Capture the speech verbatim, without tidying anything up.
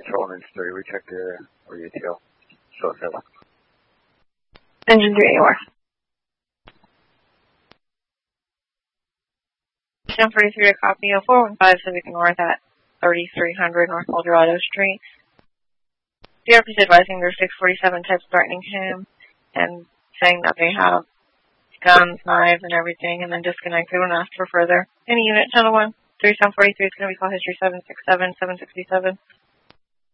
Control engine three, we checked the area, or U T L. Show seven. Engine three, anywhere. ten forty-three to copy, oh four one five Civic North at thirty-three hundred North Eldorado Street. D R P is advising there's six forty-seven types threatening him and saying that they have guns, knives, and everything, and then disconnected when asked for further. Any unit, channel one, thirty-seven forty-three is going to be call history seven six seven, seven sixty-seven.